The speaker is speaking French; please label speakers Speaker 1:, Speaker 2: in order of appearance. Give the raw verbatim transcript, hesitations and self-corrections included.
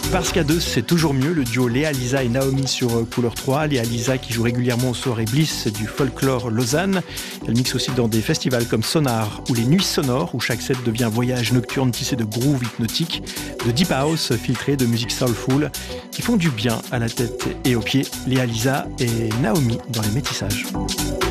Speaker 1: Parce qu'à deux, c'est toujours mieux. Le duo Léa Lisa et Naomi sur Couleur trois. Léa Lisa qui joue régulièrement aux soirées Bliss du Folklore Lausanne. Elle mixe aussi dans des festivals comme Sonar ou les Nuits Sonores, où chaque set devient un voyage nocturne tissé de groove hypnotique, de deep house filtré, de musique soulful, qui font du bien à la tête et aux pieds. Léa Lisa et Naomi dans les métissages.